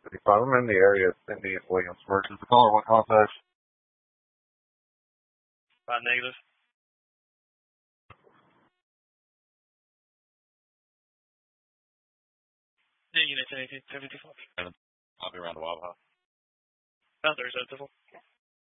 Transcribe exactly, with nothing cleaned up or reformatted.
fifty-five. I'm in the area of Cindy and Williamsburg. Is the caller want contact? Five negative. Yeah, unit ten eighteen seventy-five. I'll be around the Wawa. Not there, is that